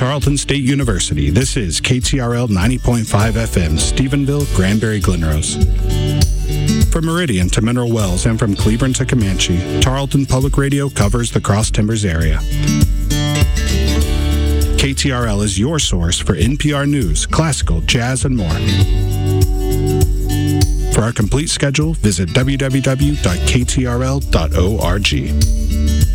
Tarleton State University, this is KTRL 90.5 FM, Stephenville, Granbury, Glenrose. From Meridian to Mineral Wells and from Cleburne to Comanche, Tarleton Public Radio covers the Cross Timbers area. KTRL is your source for NPR news, classical, jazz, and more. For our complete schedule, visit www.ktrl.org.